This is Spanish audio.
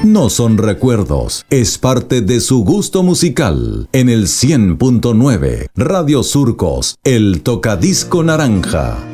No son recuerdos, es parte de su gusto musical. En el 100.9, Radio Surcos, el tocadisco naranja.